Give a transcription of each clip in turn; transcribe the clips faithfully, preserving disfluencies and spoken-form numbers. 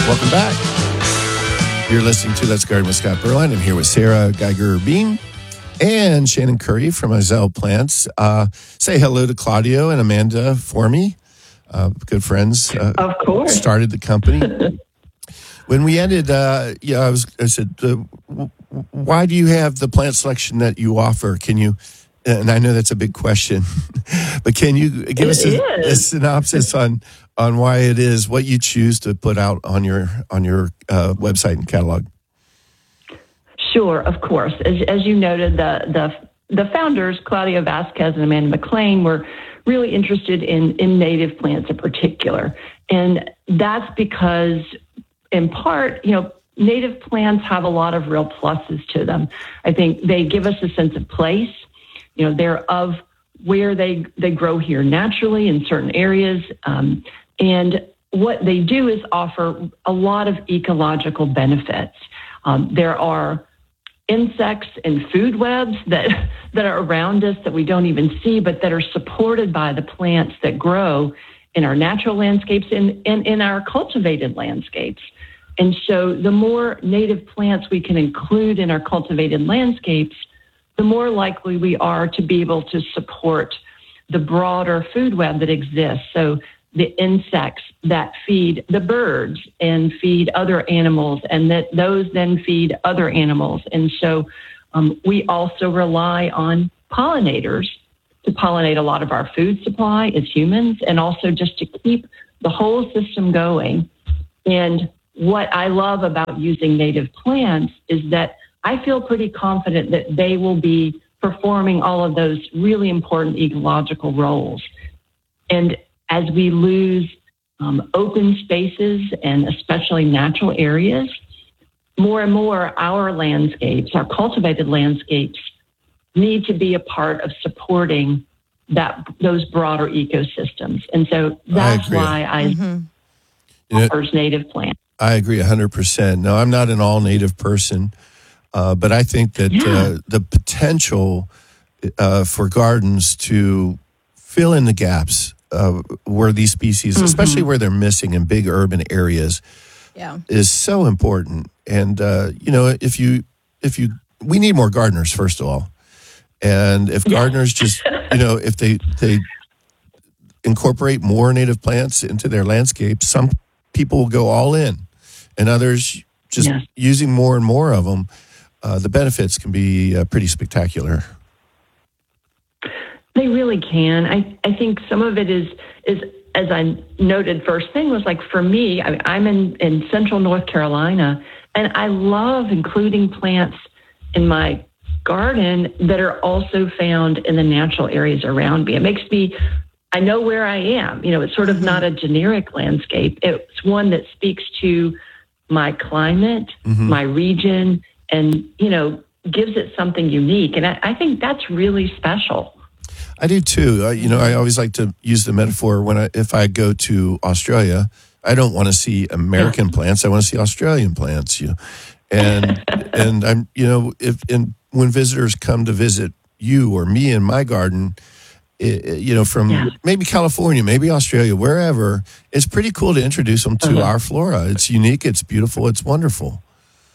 Welcome back. You're listening to Let's Garden with Scott Berline. I'm here with Sarah Geiger-Bean and Shannon Curry from Isel Plants. Uh, say hello to Claudio and Amanda for me. Uh, good friends. Uh, of course. Started the company. When we ended, uh, yeah, I was. I said, uh, w- why do you have the plant selection that you offer? Can you? And I know that's a big question, but can you give it us a, a synopsis on on why it is what you choose to put out on your on your uh, website and catalog? Sure, of course. As, as you noted, the the the founders, Claudio Vasquez and Amanda McLean, were really interested in in native plants in particular, and that's because, in part, you know, native plants have a lot of real pluses to them. I think they give us a sense of place. You know, they're of where they, they grow here naturally in certain areas. Um, and what they do is offer a lot of ecological benefits. Um, there are insects and food webs that, that are around us that we don't even see, but that are supported by the plants that grow in our natural landscapes and, and in our cultivated landscapes. And so the more native plants we can include in our cultivated landscapes, the more likely we are to be able to support the broader food web that exists. So the insects that feed the birds and feed other animals, and that those then feed other animals. And so um, we also rely on pollinators to pollinate a lot of our food supply as humans, and also just to keep the whole system going. And what I love about using native plants is that I feel pretty confident that they will be performing all of those really important ecological roles. And as we lose um, open spaces and especially natural areas, more and more our landscapes, our cultivated landscapes, need to be a part of supporting that those broader ecosystems. And so that's I why I mm-hmm. offers native plants. I agree one hundred percent. No, I'm not an all-native person. Uh, but I think that yeah. uh, the potential uh, for gardens to fill in the gaps uh, where these species, mm-hmm. especially where they're missing in big urban areas, yeah. is so important. And uh, you know, if you if you we need more gardeners, first of all, and if yeah. gardeners just you know if they they incorporate more native plants into their landscape, some people will go all in, and others just yeah. using more and more of them. Uh, the benefits can be uh, pretty spectacular. They really can. I, I think some of it is, is, as I noted first thing, was like for me, I, I'm in, in central North Carolina, and I love including plants in my garden that are also found in the natural areas around me. It makes me, I know where I am. You know, it's sort of not a generic landscape. It's one that speaks to my climate, mm-hmm. my region, and, you know, gives it something unique. And I, I think that's really special. I do too. Uh, you know, I always like to use the metaphor when I, if I go to Australia, I don't want to see American yeah. plants. I want to see Australian plants. You know? And, and I'm, you know, if, and when visitors come to visit you or me in my garden, it, you know, from yeah. maybe California, maybe Australia, wherever, it's pretty cool to introduce them to uh-huh. our flora. It's unique. It's beautiful. It's wonderful.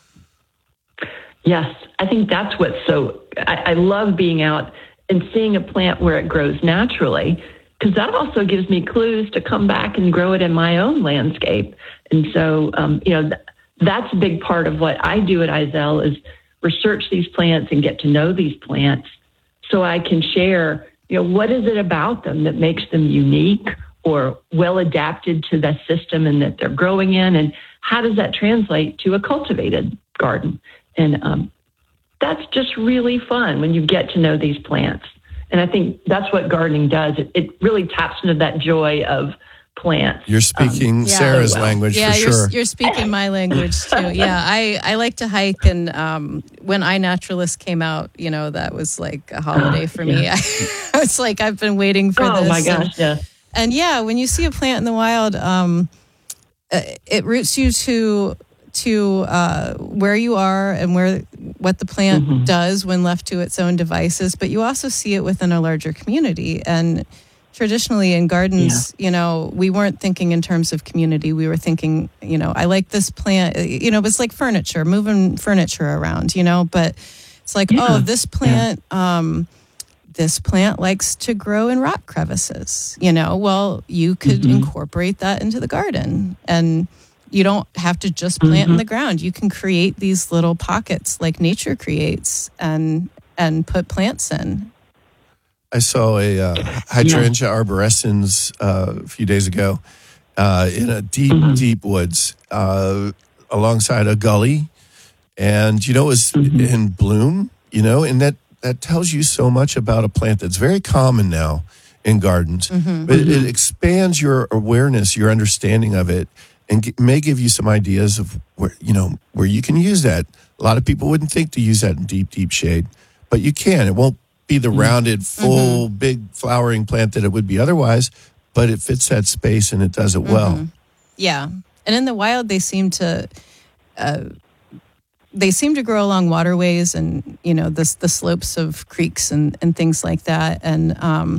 Yes, I think that's what's so, I, I love being out and seeing a plant where it grows naturally, because that also gives me clues to come back and grow it in my own landscape. And so, um, you know, th- that's a big part of what I do at Isel is research these plants and get to know these plants so I can share, you know, what is it about them that makes them unique or well adapted to the system and that they're growing in, and how does that translate to a cultivated garden? And um, that's just really fun when you get to know these plants. And I think that's what gardening does. It, it really taps into that joy of plants. You're speaking um, yeah, Sarah's well. language yeah, for you're, sure. You're speaking my language too. Yeah, I, I like to hike, and um, when iNaturalist came out, you know, that was like a holiday for me. Yeah. I was like, I've been waiting for oh this. Oh my gosh, and, yeah. And yeah, when you see a plant in the wild, um, it roots you to to uh, where you are and where what the plant mm-hmm. does when left to its own devices, but you also see it within a larger community. And traditionally in gardens, yeah. you know, we weren't thinking in terms of community. We were thinking, you know, I like this plant. You know, it was like furniture, moving furniture around, you know, but it's like, yeah. oh, this plant, yeah. um, this plant likes to grow in rock crevices, you know. Well, you could mm-hmm. incorporate that into the garden, and you don't have to just plant mm-hmm. in the ground. You can create these little pockets like nature creates and and put plants in. I saw a uh, hydrangea yeah. arborescens uh, a few days ago uh, in a deep, mm-hmm. deep woods uh, alongside a gully. And, you know, it was mm-hmm. in bloom, you know, and that, that tells you so much about a plant that's very common now in gardens. Mm-hmm. But it, it expands your awareness, your understanding of it, and g- may give you some ideas of where, you know, where you can use that. A lot of people wouldn't think to use that in deep, deep shade, but you can. It won't be the rounded, full, mm-hmm. big flowering plant that it would be otherwise, but it fits that space and it does it well. Mm-hmm. Yeah. And in the wild, they seem to, uh, they seem to grow along waterways and, you know, the, the slopes of creeks and, and things like that. And um,